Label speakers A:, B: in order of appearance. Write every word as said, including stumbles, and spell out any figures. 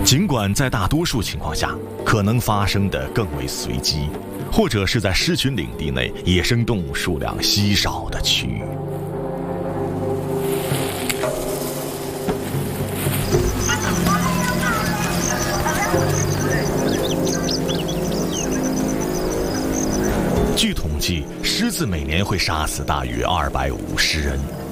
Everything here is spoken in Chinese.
A: 尽管在大多数情况下，可能发生的更为随机，或者是在狮群领地内野生动物数量稀少的区域。据统计，狮子每年会杀死大约二百五十人。